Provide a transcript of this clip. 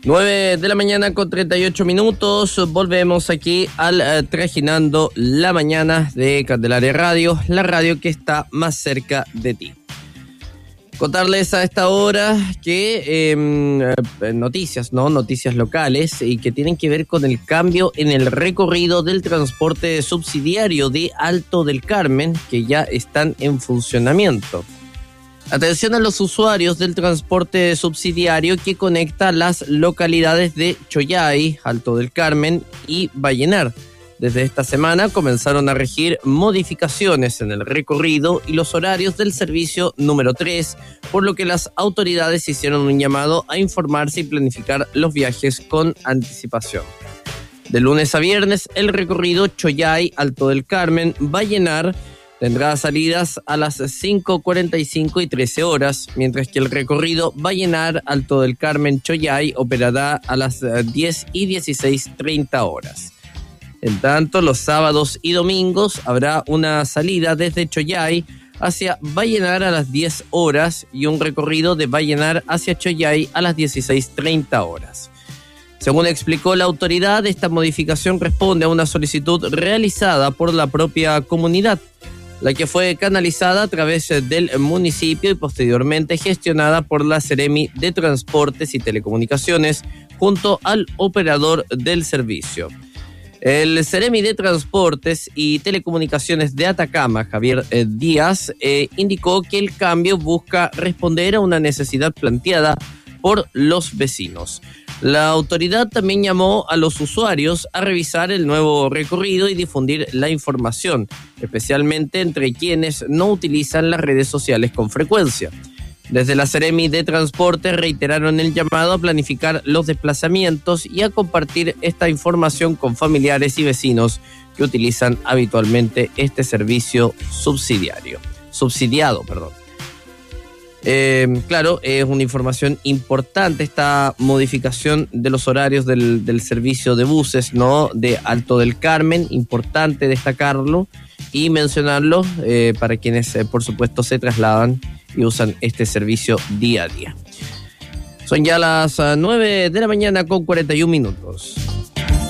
9 de la mañana con 38 minutos. Volvemos aquí al Trajinando la Mañana de Candelaria Radio, la radio que está más cerca de ti. Contarles a esta hora que noticias locales y que tienen que ver con el cambio en el recorrido del transporte subsidiario de Alto del Carmen, que ya están en funcionamiento. Atención a los usuarios del transporte subsidiario que conecta las localidades de Chollay, Alto del Carmen y Vallenar. Desde esta semana comenzaron a regir modificaciones en el recorrido y los horarios del servicio número 3, por lo que las autoridades hicieron un llamado a informarse y planificar los viajes con anticipación. De lunes a viernes, el recorrido Chollay, Alto del Carmen, Vallenar tendrá salidas a las 5:45 y 13 horas, mientras que el recorrido Vallenar, Alto del Carmen, Chollay operará a las 10 y 16:30 horas. En tanto, los sábados y domingos habrá una salida desde Chollay hacia Vallenar a las 10 horas y un recorrido de Vallenar hacia Chollay a las 16:30 horas. Según explicó la autoridad, esta modificación responde a una solicitud realizada por la propia comunidad, la que fue canalizada a través del municipio y posteriormente gestionada por la Seremi de Transportes y Telecomunicaciones junto al operador del servicio. El Seremi de Transportes y Telecomunicaciones de Atacama, Javier Díaz, indicó que el cambio busca responder a una necesidad planteada por los vecinos. La autoridad también llamó a los usuarios a revisar el nuevo recorrido y difundir la información, especialmente entre quienes no utilizan las redes sociales con frecuencia. Desde la Seremi de Transporte reiteraron el llamado a planificar los desplazamientos y a compartir esta información con familiares y vecinos que utilizan habitualmente este servicio subsidiado. Claro, es una información importante esta modificación de los horarios del servicio de buses, ¿no? De Alto del Carmen, importante destacarlo y mencionarlo para quienes, por supuesto, se trasladan y usan este servicio día a día. Son ya las 9 de la mañana con 41 minutos.